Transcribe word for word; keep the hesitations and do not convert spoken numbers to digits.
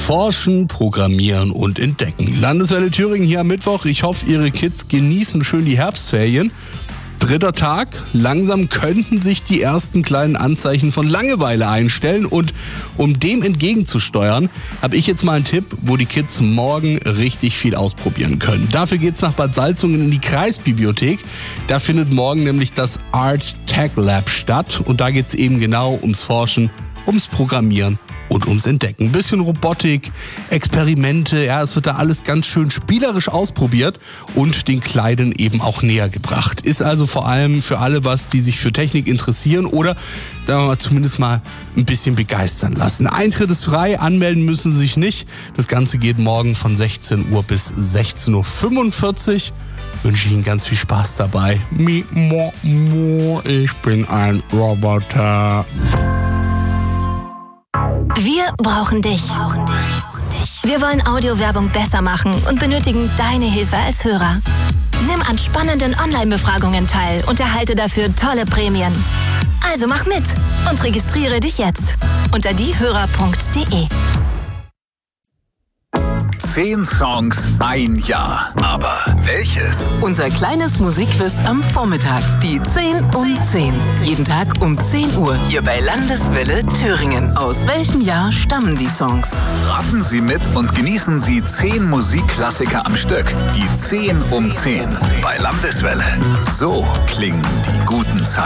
Forschen, Programmieren und Entdecken. Landeswelle Thüringen hier am Mittwoch. Ich hoffe, Ihre Kids genießen schön die Herbstferien. Dritter Tag. Langsam könnten sich die ersten kleinen Anzeichen von Langeweile einstellen. Und um dem entgegenzusteuern, habe ich jetzt mal einen Tipp, wo die Kids morgen richtig viel ausprobieren können. Dafür geht's nach Bad Salzungen in die Kreisbibliothek. Da findet morgen nämlich das Art Tech Lab statt. Und da geht's eben genau ums Forschen, ums Programmieren und ums Entdecken. Ein bisschen Robotik, Experimente, ja, es wird da alles ganz schön spielerisch ausprobiert und den Kleinen eben auch näher gebracht. Ist also vor allem für alle was, die sich für Technik interessieren oder, sagen wir mal, zumindest mal ein bisschen begeistern lassen. Eintritt ist frei, anmelden müssen Sie sich nicht. Das Ganze geht morgen von sechzehn Uhr bis sechzehn Uhr fünfundvierzig. Wünsche Ihnen ganz viel Spaß dabei. Mi, mo, mo, ich bin ein Roboter. Wir brauchen dich. Wir wollen Audiowerbung besser machen und benötigen deine Hilfe als Hörer. Nimm an spannenden Online-Befragungen teil und erhalte dafür tolle Prämien. Also mach mit und registriere dich jetzt unter diehörer punkt de. Zehn Songs, ein Jahr. Aber welches? Unser kleines Musikquiz am Vormittag. Die zehn um zehn. Jeden Tag um zehn Uhr. Hier bei Landeswelle Thüringen. Aus welchem Jahr stammen die Songs? Raten Sie mit und genießen Sie zehn Musikklassiker am Stück. Die zehn um zehn bei Landeswelle. So klingen die guten Zeiten.